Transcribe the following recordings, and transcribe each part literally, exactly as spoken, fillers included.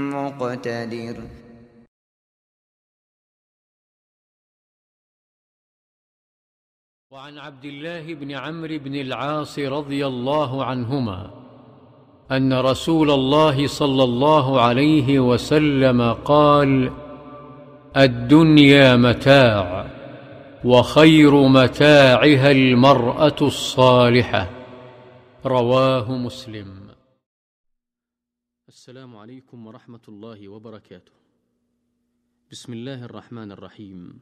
مقتدر. وعن عبد الله بن عمرو بن العاص رضي الله عنهما أن رسول الله صلى الله عليه وسلم قال: الدنيا متاع، وخير متاعها المرأة الصالحة. رواه مسلم. السلام عليكم ورحمة الله وبركاته. بسم الله الرحمن الرحيم.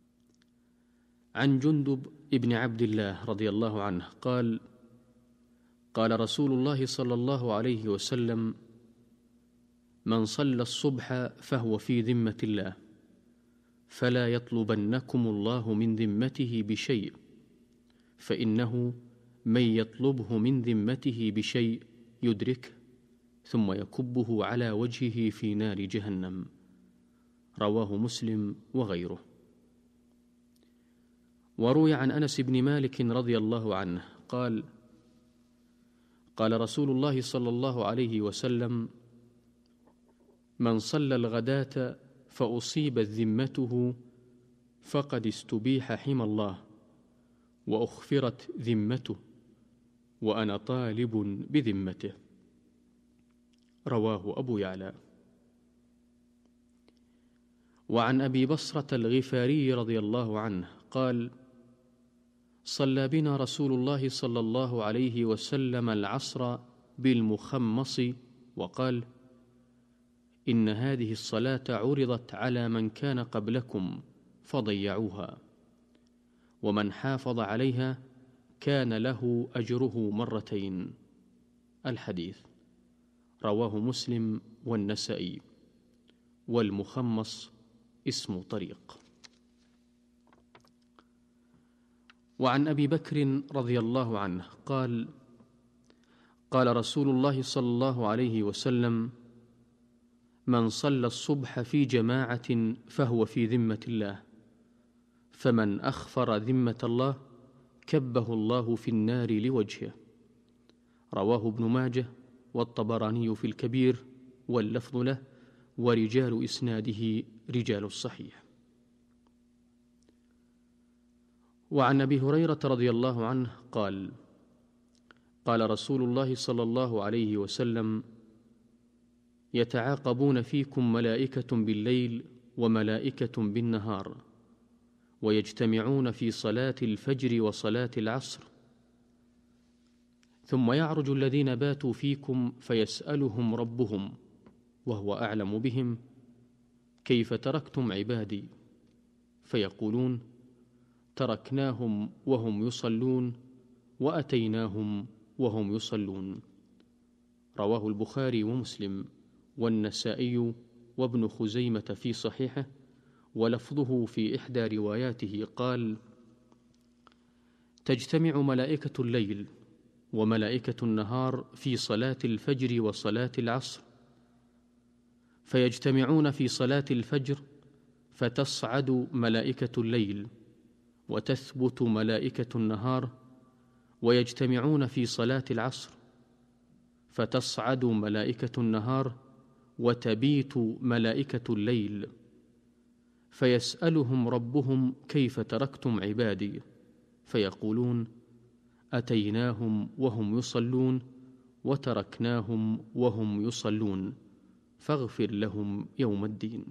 عن جندب ابن عبد الله رضي الله عنه قال: قال رسول الله صلى الله عليه وسلم: من صلى الصبح فهو في ذمة الله، فلا يطلبنكم الله من ذمته بشيء، فإنه من يطلبه من ذمته بشيء يدركه ثم يكبه على وجهه في نار جهنم. رواه مسلم وغيره. وروي عن أنس بن مالك رضي الله عنه قال: قال رسول الله صلى الله عليه وسلم: من صلى الغداة فأصيبت ذمته فقد استبيح حمى الله وأخفرت ذمته، وأنا طالب بذمته. رواه أبو يعلى. وعن أبي بصرة الغفاري رضي الله عنه قال: صلى بنا رسول الله صلى الله عليه وسلم العصر بالمخمص وقال: إن هذه الصلاة عرضت على من كان قبلكم فضيعوها، ومن حافظ عليها كان له أجره مرتين. الحديث رواه مسلم والنسائي. والمخمص اسم طريق. وعن أبي بكر رضي الله عنه قال: قال رسول الله صلى الله عليه وسلم: من صلى الصبح في جماعة فهو في ذمة الله، فمن أخفر ذمة الله كبه الله في النار لوجهه. رواه ابن ماجه والطبراني في الكبير واللفظ له، ورجال إسناده رجال الصحيح. وعن أبي هريرة رضي الله عنه قال: قال رسول الله صلى الله عليه وسلم: يتعاقبون فيكم ملائكة بالليل وملائكة بالنهار، ويجتمعون في صلاة الفجر وصلاة العصر، ثم يعرج الذين باتوا فيكم فيسألهم ربهم وهو أعلم بهم: كيف تركتم عبادي؟ فيقولون: تركناهم وهم يصلون وأتيناهم وهم يصلون. رواه البخاري ومسلم والنسائي وابن خزيمة في صحيحه، ولفظه في إحدى رواياته قال: تجتمع ملائكة الليل وملائكة النهار في صلاة الفجر وصلاة العصر، فيجتمعون في صلاة الفجر فتصعد ملائكة الليل وتثبت ملائكة النهار، ويجتمعون في صلاة العصر فتصعد ملائكة النهار وتبيت ملائكة الليل، فيسألهم ربهم: كيف تركتم عبادي؟ فيقولون: أتيناهم وهم يصلون وتركناهم وهم يصلون، فاغفر لهم يوم الدين.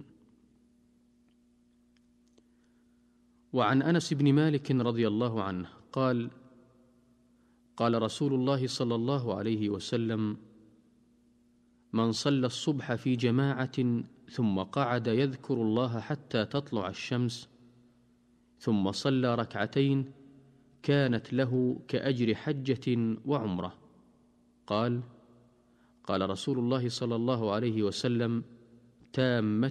وعن أنس بن مالك رضي الله عنه قال: قال رسول الله صلى الله عليه وسلم: من صلى الصبح في جماعة ثم قعد يذكر الله حتى تطلع الشمس، ثم صلى ركعتين كانت له كأجر حجة وعمرة. قال: قال رسول الله صلى الله عليه وسلم: تامة